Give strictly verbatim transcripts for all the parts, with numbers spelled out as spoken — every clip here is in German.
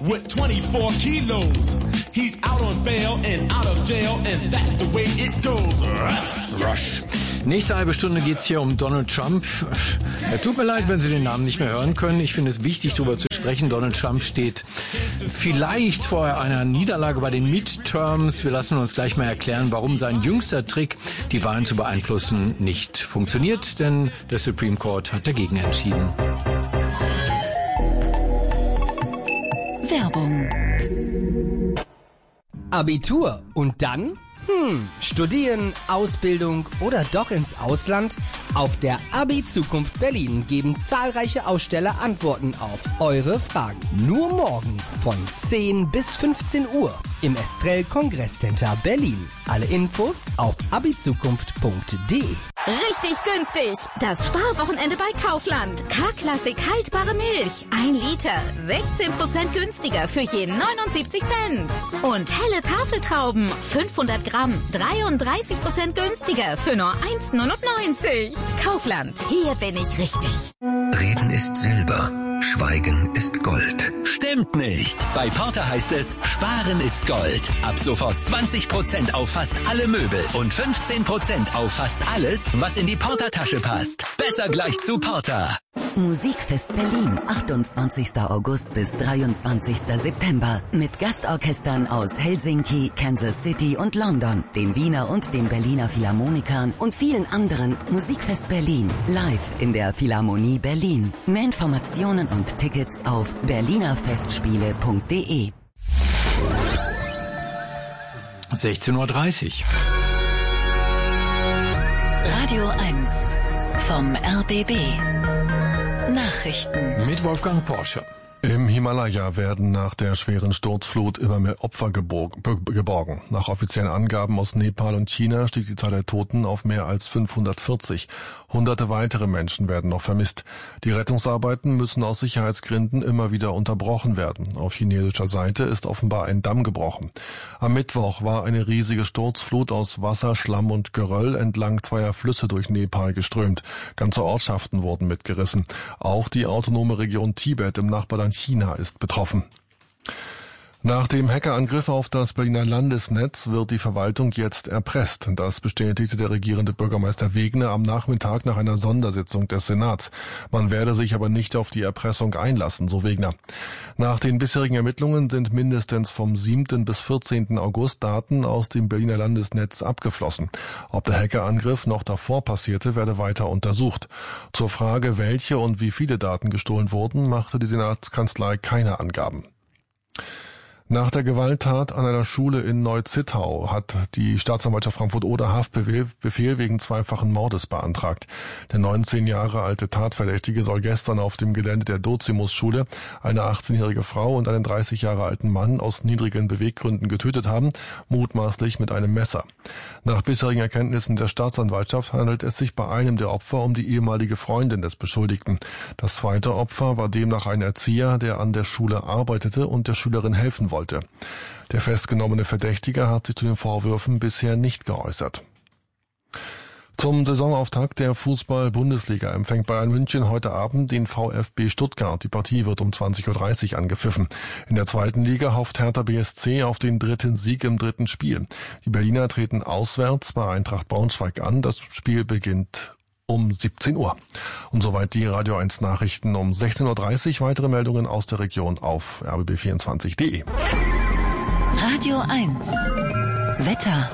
with twenty-four kilos. He's out on bail and out of jail and that's the way it goes. Rush. Nächste halbe Stunde geht's hier um Donald Trump. Ja, tut mir leid, wenn Sie den Namen nicht mehr hören können. Ich finde es wichtig, darüber zu sprechen. Donald Trump steht vielleicht vor einer Niederlage bei den Midterms. Wir lassen uns gleich mal erklären, warum sein jüngster Trick, die Wahlen zu beeinflussen, nicht funktioniert. Denn der Supreme Court hat dagegen entschieden. Werbung. Abitur und dann? Hm, studieren, Ausbildung oder doch ins Ausland? Auf der Abi-Zukunft Berlin geben zahlreiche Aussteller Antworten auf eure Fragen. Nur morgen von zehn bis fünfzehn Uhr im Estrell Kongresscenter Berlin. Alle Infos auf abizukunft punkt de. Richtig günstig. Das Sparwochenende bei Kaufland. K-Klassik haltbare Milch. Ein Liter. sechzehn Prozent günstiger für je neunundsiebzig Cent. Und helle Tafeltrauben. fünfhundert Gramm. dreiunddreißig Prozent günstiger für nur eins neunundneunzig. Kaufland. Hier bin ich richtig. Reden ist Silber. Schweigen ist Gold. Stimmt nicht. Bei Porter heißt es, Sparen ist Gold. Ab sofort zwanzig Prozent auf fast alle Möbel und fünfzehn Prozent auf fast alles, was in die Porter-Tasche passt. Besser gleich zu Porter. Musikfest Berlin, achtundzwanzigster August bis dreiundzwanzigster September. Mit Gastorchestern aus Helsinki, Kansas City und London, den Wiener und den Berliner Philharmonikern und vielen anderen. Musikfest Berlin, live in der Philharmonie Berlin. Mehr Informationen und Tickets auf berlinerfestspiele punkt de. sechzehn Uhr dreißig. Radio eins vom R B B. Nachrichten mit Wolfgang Porsche. Im Himalaya werden nach der schweren Sturzflut immer mehr Opfer geborgen. Nach offiziellen Angaben aus Nepal und China stieg die Zahl der Toten auf mehr als fünfhundertvierzig. Hunderte weitere Menschen werden noch vermisst. Die Rettungsarbeiten müssen aus Sicherheitsgründen immer wieder unterbrochen werden. Auf chinesischer Seite ist offenbar ein Damm gebrochen. Am Mittwoch war eine riesige Sturzflut aus Wasser, Schlamm und Geröll entlang zweier Flüsse durch Nepal geströmt. Ganze Ortschaften wurden mitgerissen. Auch die autonome Region Tibet im Nachbarland China ist betroffen. Nach dem Hackerangriff auf das Berliner Landesnetz wird die Verwaltung jetzt erpresst. Das bestätigte der regierende Bürgermeister Wegener am Nachmittag nach einer Sondersitzung des Senats. Man werde sich aber nicht auf die Erpressung einlassen, so Wegener. Nach den bisherigen Ermittlungen sind mindestens vom siebten bis vierzehnten August Daten aus dem Berliner Landesnetz abgeflossen. Ob der Hackerangriff noch davor passierte, werde weiter untersucht. Zur Frage, welche und wie viele Daten gestohlen wurden, machte die Senatskanzlei keine Angaben. Nach der Gewalttat an einer Schule in Neu-Zittau hat die Staatsanwaltschaft Frankfurt-Oder Haftbefehl wegen zweifachen Mordes beantragt. Der neunzehn Jahre alte Tatverdächtige soll gestern auf dem Gelände der Dozimus-Schule eine achtzehnjährige Frau und einen dreißig Jahre alten Mann aus niedrigen Beweggründen getötet haben, mutmaßlich mit einem Messer. Nach bisherigen Erkenntnissen der Staatsanwaltschaft handelt es sich bei einem der Opfer um die ehemalige Freundin des Beschuldigten. Das zweite Opfer war demnach ein Erzieher, der an der Schule arbeitete und der Schülerin helfen wollte. Der festgenommene Verdächtige hat sich zu den Vorwürfen bisher nicht geäußert. Zum Saisonauftakt der Fußball-Bundesliga empfängt Bayern München heute Abend den VfB Stuttgart. Die Partie wird um zwanzig Uhr dreißig angepfiffen. In der zweiten Liga hofft Hertha B S C auf den dritten Sieg im dritten Spiel. Die Berliner treten auswärts bei Eintracht Braunschweig an. Das Spiel beginnt um siebzehn Uhr. Und soweit die Radio eins Nachrichten um sechzehn Uhr dreißig. Weitere Meldungen aus der Region auf r b b vierundzwanzig punkt de. Radio eins Wetter.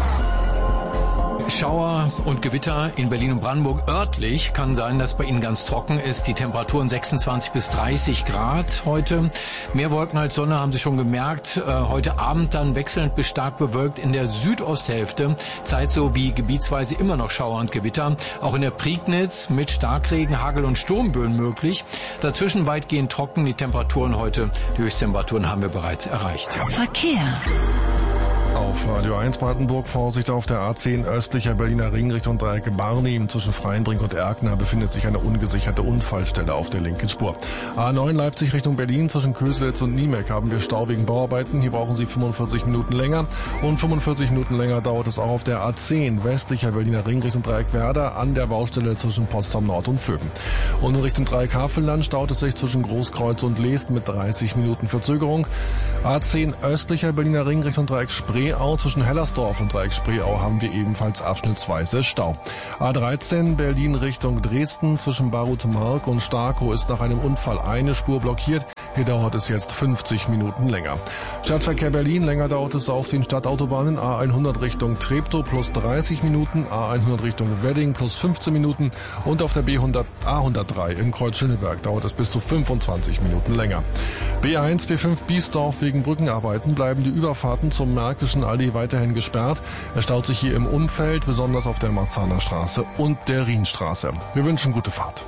Schauer und Gewitter in Berlin und Brandenburg örtlich. Kann sein, dass bei Ihnen ganz trocken ist. Die Temperaturen sechsundzwanzig bis dreißig Grad heute. Mehr Wolken als Sonne, haben Sie schon gemerkt. Heute Abend dann wechselnd bis stark bewölkt in der Südosthälfte. Zeit so wie gebietsweise immer noch Schauer und Gewitter. Auch in der Prignitz mit Starkregen, Hagel und Sturmböen möglich. Dazwischen weitgehend trocken. Die Temperaturen heute, die Höchsttemperaturen haben wir bereits erreicht. Verkehr. Auf Radio eins Brandenburg Vorsicht auf der A zehn östlicher Berliner Ring Richtung Dreieck Barnim. Zwischen Freienbrink und Erkner befindet sich eine ungesicherte Unfallstelle auf der linken Spur. A neun Leipzig Richtung Berlin zwischen Köselitz und Niemek haben wir Stau wegen Bauarbeiten. Hier brauchen Sie fünfundvierzig Minuten länger. Und fünfundvierzig Minuten länger dauert es auch auf der A zehn westlicher Berliner Ring Richtung Dreieck Werder an der Baustelle zwischen Potsdam Nord und Vöben. Und in Richtung Dreieck Havelland staut es sich zwischen Großkreuz und Leest mit dreißig Minuten Verzögerung. A zehn östlicher Berliner Ring Richtung Dreieck Spreeau. Zwischen Hellersdorf und Dreieck Spreeau haben wir ebenfalls abschnittsweise Stau. A dreizehn Berlin Richtung Dresden zwischen Barutmark und Starkow ist nach einem Unfall eine Spur blockiert. Hier dauert es jetzt fünfzig Minuten länger. Stadtverkehr Berlin, länger dauert es auf den Stadtautobahnen. A hundert Richtung Treptow plus dreißig Minuten, A hundert Richtung Wedding plus fünfzehn Minuten und auf der B hundert A hundertdrei in Kreuz-Schöneberg dauert es bis zu fünfundzwanzig Minuten länger. B eins, B fünf Biesdorf wegen Brückenarbeiten bleiben die Überfahrten zum Märkischen Allee weiterhin gesperrt. Er staut sich hier im Umfeld, besonders auf der Marzahner Straße und der Rienstraße. Wir wünschen gute Fahrt.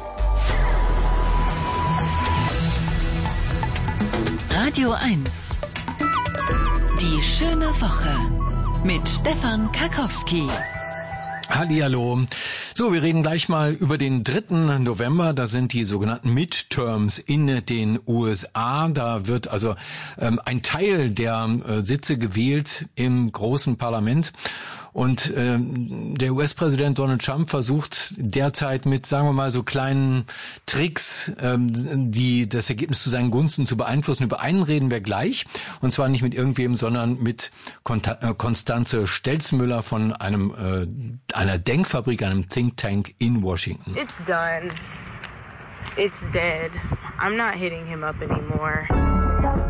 Radio eins. Die schöne Woche mit Stefan Karkowski. Hallihallo. So, wir reden gleich mal über den dritten November. Da sind die sogenannten Midterms in den U S A. Da wird also ähm, ein Teil der äh, Sitze gewählt im großen Parlament. Und ähm, der U S-Präsident Donald Trump versucht derzeit mit, sagen wir mal, so kleinen Tricks, ähm, die das Ergebnis zu seinen Gunsten zu beeinflussen. Über einen reden wir gleich. Und zwar nicht mit irgendwem, sondern mit Konstanze Stelzmüller von einem äh, einer Denkfabrik, einem Think Tank in Washington. It's done. It's dead. I'm not hitting him up anymore.